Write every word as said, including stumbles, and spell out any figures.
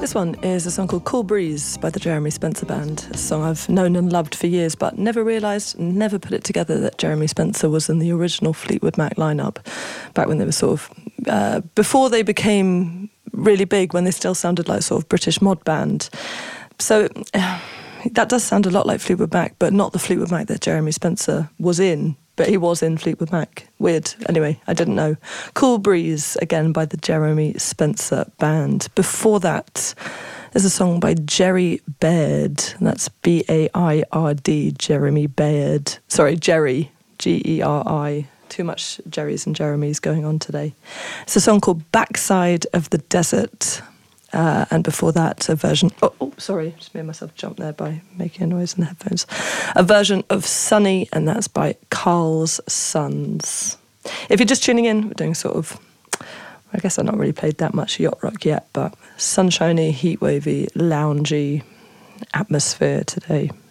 This one is a song called Cool Breeze by the Jeremy Spencer Band, a song I've known and loved for years, but never realised, never put it together that Jeremy Spencer was in the original Fleetwood Mac lineup, back when they were sort of, uh, before they became really big, when they still sounded like sort of British mod band. So uh, that does sound a lot like Fleetwood Mac, but not the Fleetwood Mac that Jeremy Spencer was in. But he was in Fleetwood Mac. Weird. Anyway, I didn't know. Cool Breeze, again, by the Jeremy Spencer Band. Before that, there's a song by Jerry Baird. And that's B A I R D, Jeremy Baird. Sorry, Jerry, G E R I. Too much Jerrys and Jeremys going on today. It's a song called Backside of the Desert. Uh, and before that, a version... Oh, oh, sorry, just made myself jump there by making a noise in the headphones. A version of Sunny, and that's by Carl's Sons. If you're just tuning in, we're doing sort of... I guess I've not really played that much yacht rock yet, but sunshiny, heatwavy, loungy atmosphere today.